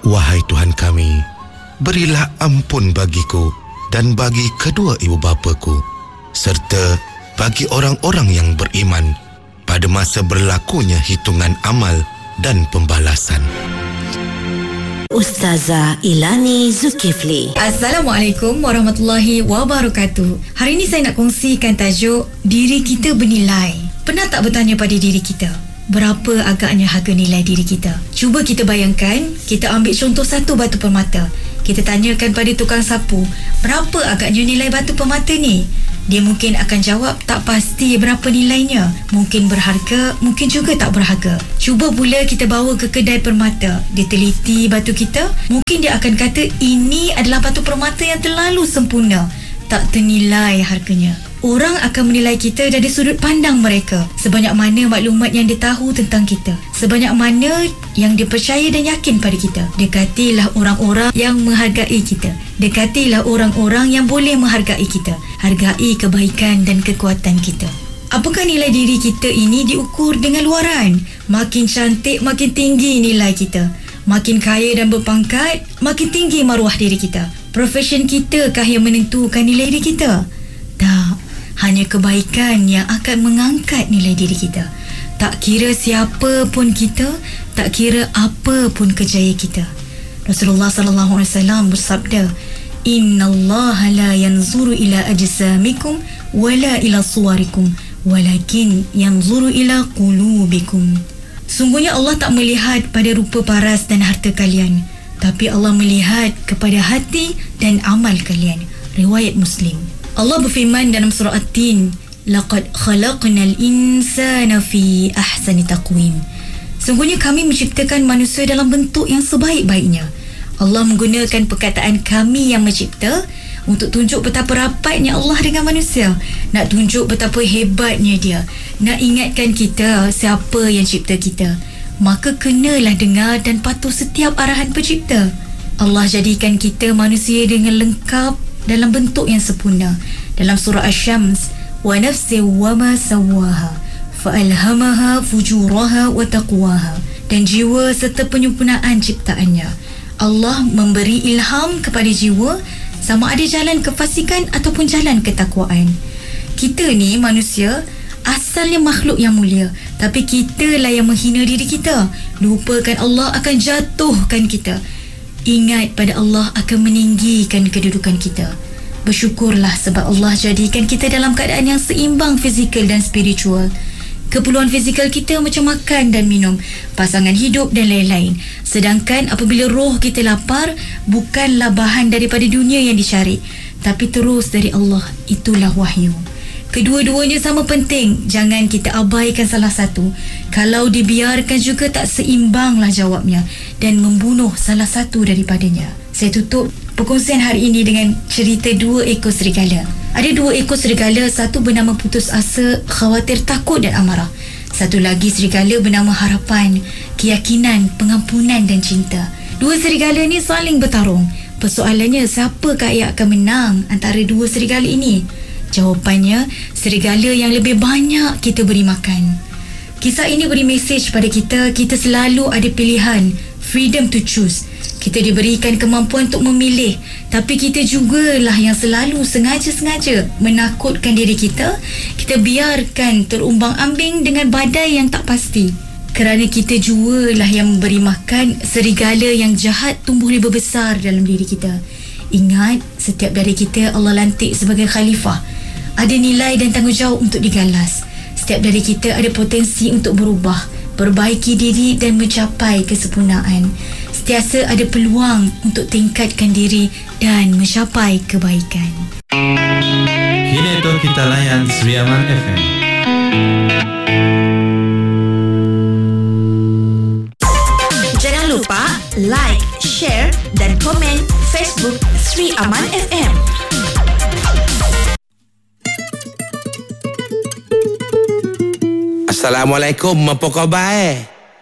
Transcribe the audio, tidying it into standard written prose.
Wahai Tuhan kami, berilah ampun bagiku dan bagi kedua ibu bapaku, serta bagi orang-orang yang beriman pada masa berlakunya hitungan amal dan pembalasan. Ustazah Ilani Zulkifli. Assalamualaikum warahmatullahi wabarakatuh. Hari ini saya nak kongsikan tajuk diri kita bernilai. Pernah tak bertanya pada diri kita, berapa agaknya harga nilai diri kita? Cuba kita bayangkan, kita ambil contoh satu batu permata. Kita tanyakan pada tukang sapu, berapa agaknya nilai batu permata ni? Dia mungkin akan jawab tak pasti berapa nilainya. Mungkin berharga, mungkin juga tak berharga. Cuba pula kita bawa ke kedai permata. Dia teliti batu kita. Mungkin dia akan kata ini adalah batu permata yang terlalu sempurna, tak ternilai harganya. Orang akan menilai kita dari sudut pandang mereka. Sebanyak mana maklumat yang dia tahu tentang kita, sebanyak mana yang dia percaya dan yakin pada kita. Dekatilah orang-orang yang menghargai kita. Dekatilah orang-orang yang boleh menghargai kita. Hargai kebaikan dan kekuatan kita. Apakah nilai diri kita ini diukur dengan luaran? Makin cantik, makin tinggi nilai kita. Makin kaya dan berpangkat, makin tinggi maruah diri kita. Profession kita kah yang menentukan nilai diri kita? Tak. Hanya kebaikan yang akan mengangkat nilai diri kita. Tak kira siapa pun kita, tak kira apa pun kejayaan kita. Rasulullah sallallahu alaihi wasallam bersabda, "Innallaha la yanzuru ila ajsamikum wala ila suwarikum, walakin yanzuru ila qulubikum." Sungguhnya Allah tak melihat pada rupa paras dan harta kalian, tapi Allah melihat kepada hati dan amal kalian. Riwayat Muslim. Allah berfirman dalam surah At-Tin, "Laqad khalaqnal insana fi ahsani taqwim." Sungguhnya kami menciptakan manusia dalam bentuk yang sebaik-baiknya. Allah menggunakan perkataan kami yang mencipta untuk tunjuk betapa rapatnya Allah dengan manusia. Nak tunjuk betapa hebatnya dia. Nak ingatkan kita siapa yang cipta kita. Maka kenalah dengar dan patuh setiap arahan pencipta. Allah jadikan kita manusia dengan lengkap dalam bentuk yang sempurna. Dalam surah Asy-Syams, "Wa nafsi wa ma sawwaha fa'alhamaha fujuraha wa taqwaha." Dan jiwa serta penyempurnaan ciptaannya. Allah memberi ilham kepada jiwa sama ada jalan kefasikan ataupun jalan ketakwaan. Kita ni manusia asalnya makhluk yang mulia, tapi kitalah yang menghina diri kita. Lupakan Allah akan jatuhkan kita. Ingat pada Allah akan meninggikan kedudukan kita. Bersyukurlah sebab Allah jadikan kita dalam keadaan yang seimbang fizikal dan spiritual. Keperluan fizikal kita macam makan dan minum, pasangan hidup dan lain-lain. Sedangkan apabila roh kita lapar, bukanlah bahan daripada dunia yang dicari, tapi terus dari Allah. Itulah wahyu. Kedua-duanya sama penting. Jangan kita abaikan salah satu. Kalau dibiarkan juga tak seimbanglah jawabnya dan membunuh salah satu daripadanya. Saya tutup perkongsian hari ini dengan cerita dua ekor serigala. Ada dua ekor serigala, satu bernama putus asa, khawatir, takut dan amarah. Satu lagi serigala bernama harapan, keyakinan, pengampunan dan cinta. Dua serigala ni saling bertarung. Persoalannya, siapakah yang akan menang antara dua serigala ini? Jawapannya, serigala yang lebih banyak kita beri makan. Kisah ini beri mesej pada kita, kita selalu ada pilihan, freedom to choose. Kita diberikan kemampuan untuk memilih, tapi kita jugalah yang selalu sengaja-sengaja menakutkan diri kita. Kita biarkan terumbang-ambing dengan badai yang tak pasti. Kerana kita jugalah yang memberi makan serigala yang jahat tumbuh lebih besar dalam diri kita. Ingat, setiap dari kita Allah lantik sebagai khalifah. Ada nilai dan tanggungjawab untuk digalas. Setiap dari kita ada potensi untuk berubah, perbaiki diri dan mencapai kesempurnaan. Sentiasa ada peluang untuk tingkatkan diri dan mencapai kebaikan. Kini itu kita layan Sri Aman FM. Jangan lupa like, share dan komen Facebook Sri Aman FM. Assalamualaikum, apa khabar?